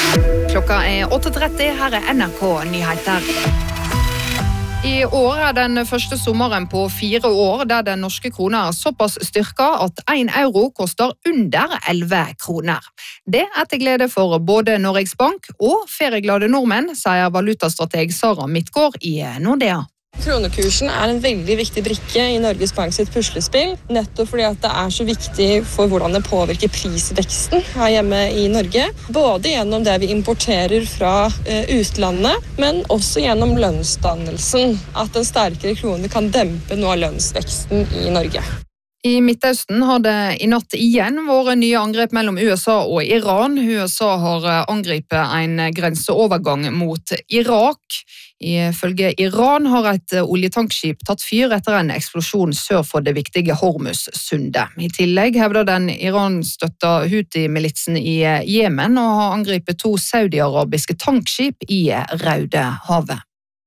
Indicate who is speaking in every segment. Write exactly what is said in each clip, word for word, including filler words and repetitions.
Speaker 1: Klokka er åtte tretti, her er N R K Nyheter. I år er den første sommeren på fire år der den norske krona er såpass styrket at en euro koster under elleve kroner. Det er til glede for både Norges Bank og ferieglade nordmenn, sier valutastrateg Sara Midtgaard i Nordea.
Speaker 2: Kronekursen er en veldig viktig brikke i Norges Bank sitt puslespill, nettopp fordi at det er så viktig for hvordan det påvirker prisveksten her hjemme i Norge. Både gjennom det vi importerer fra utlandet, men også gjennom lønnsdannelsen. At en sterkere krone kan dempe noe av lønnsveksten i Norge.
Speaker 1: I Midtøsten har det i natt igjen vært nye angrep mellom U S A og Iran. U S A har angrepet en grenseovergang mot Irak. Ifølge Iran har et oljetankskip tatt fyr etter en eksplosjon sør for det viktige Hormuz-sundet. I tillegg hevder den Iran-støtta Houthi-militsen i Jemen å ha angrepet to saudi-arabiske tankskip i Rødehavet.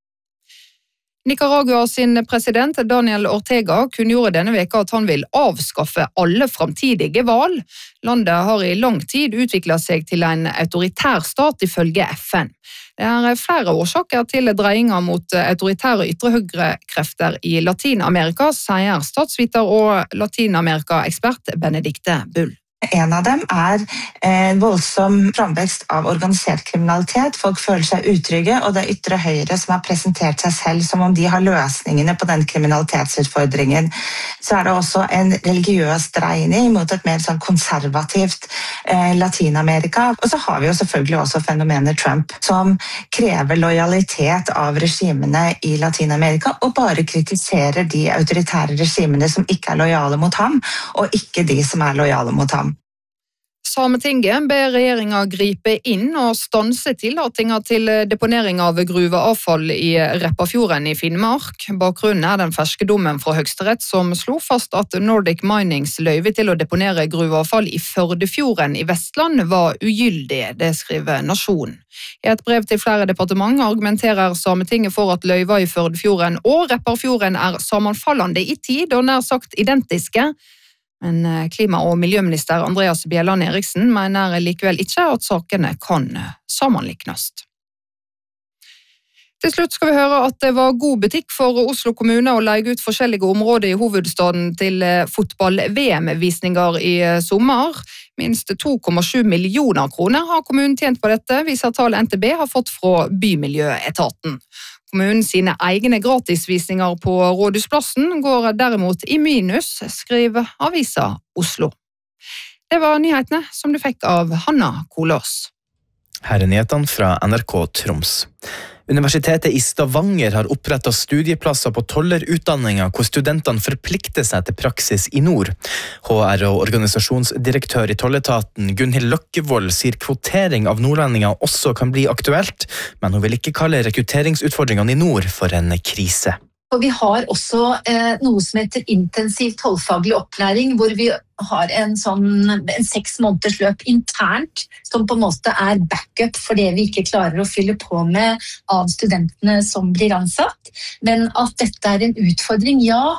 Speaker 1: Nicaragua sin president Daniel Ortega kunngjorde denne veka at han vil avskaffe alle framtidige valg. Landet har i lang tid utviklet seg til en autoritær stat ifølge F N. Det er flere årsaker til dreiinger mot autoritære ytre-høyre-krefter i Latin-Amerika, sier statsviter og Latin-Amerika-ekspert Benedikte Bull.
Speaker 3: En av dem er en voldsom framvekst av organisert kriminalitet. Folk føler seg utrygge, og det er ytre høyre som har presentert seg selv som om de har løsningene på den kriminalitetsutfordringen. Så er det også en religiøs dreining mot et mer sånn konservativt eh, Latin-Amerika. Og så har vi jo selvfølgelig også fenomenet Trump, som krever lojalitet av regimene i Latin-Amerika, og bare kritiserer de autoritære regimene som ikke er lojale mot ham, og ikke de som er lojale mot ham.
Speaker 1: Sametinget ber regjeringa gripe inn og stanse tillatinga til deponering av gruveavfall i Repparfjorden i Finnmark. Bakgrunnen er den ferske dommen fra Høyesterett som slo fast at Nordic Minings løyve til å deponere gruveavfall i Førdefjorden i Vestland var ugyldig, det skriver Nasjonen. I et brev til flere departement argumenterer Sametinget for at løyva i Førdefjorden og Repparfjorden er sammenfallende i tid og nær sagt identiske. Men klima- og miljøminister Andreas Bjelland Eriksen mener likevel ikke at sakene kan sammenliknes. Til slutt skal vi høre at det var god butikk for Oslo kommune å leie ut forskjellige områder i hovedstaden til fotball-V M-visninger i sommer. Minst to komma sju millioner kroner har kommunen tjent på dette, viser tall N T B har fått fra Bymiljøetaten. Kommunen sine egne gratisvisninger på Rådhusplassen går derimot i minus, skriver Avisa Oslo. Det var nyhetene som du fikk av Hanna Kolås.
Speaker 4: Her er nyhetene fra N R K Troms. Universitetet i Stavanger har opprettet studieplasser på tollerutdanninga hvor studentene forplikter seg til praksis i nord. H R og organisasjonsdirektør i tolletaten Gunhild Løkkevold sier kvotering av nordlendinger også kan bli aktuelt, men hun vil ikke kalle rekrutteringsutfordringene i nord for en krise.
Speaker 5: Og vi har også eh, noe som heter intensiv tollfaglig opplæring, hvor vi har en sånn en seks måneders løp internt, som på en måte er backup for det vi ikke klarer å fylle på med av studentene som blir ansatt. Men at dette er en utfordring, ja.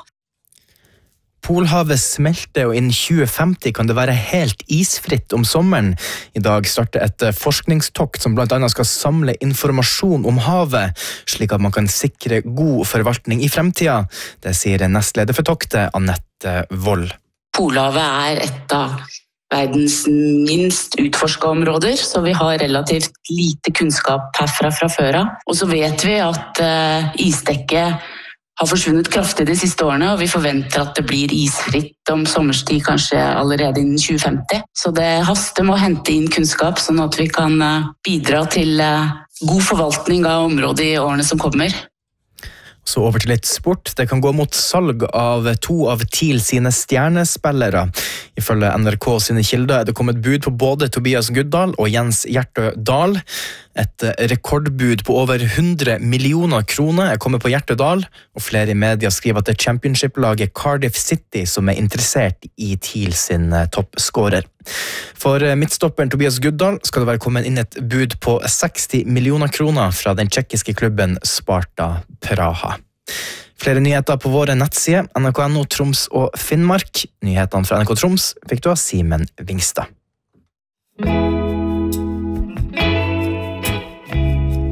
Speaker 4: Polhavet smelter, og innen tjue femti kan det være helt isfritt om sommeren. I dag starter et forskningstokt som blant annet skal samle informasjon om havet, slik at man kan sikre god forvaltning i fremtiden. Det sier nestleder for toktet, Annette Wold.
Speaker 6: Polhavet er et av verdens minst utforska områder, så vi har relativt lite kunnskap herfra fra før av. Og så vet vi at uh, isdekket har forsvunnet kraftig de siste årene, og vi forventer at det blir isfritt om sommerstid kanskje allerede innen tjue femti. Så det haster med å hente inn kunnskap, sånn at vi kan bidra til god forvaltning av området i årene som kommer.
Speaker 4: Så over til litt sport. Det kan gå mot salg av to av TIL sine stjernespillere. Ifølge N R K sine kilder er det kommet bud på både Tobias Guddal og Jens Hjertø Dahl. Et rekordbud på over hundre millioner kroner er kommet på Hjertø Dahl, og flere i media skriver at det er championship-laget Cardiff City som er interessert i TIL sin toppskårer. For midtstopperen Tobias Guddal skal det være kommet inn et bud på seksti millioner kroner fra den tsjekkiske klubben Sparta Praha. Flere nyheter på våre nettsider, N R K N O Troms og Finnmark. Nyhetene fra N R K Troms fikk du av Simen Vingstad.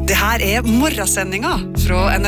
Speaker 7: Det her er morgensendinga fra N